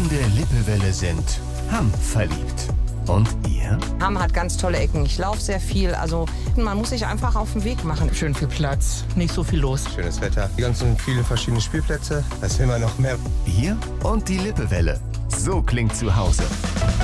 in der Lippewelle sind Hamm verliebt. Und ihr? Hamm hat ganz tolle Ecken. Ich laufe sehr viel. Also man muss sich einfach auf den Weg machen. Schön viel Platz, nicht so viel los. Schönes Wetter, die ganzen viele verschiedene Spielplätze. Das will man noch mehr. Ihr und die Lippewelle. So klingt zu Hause.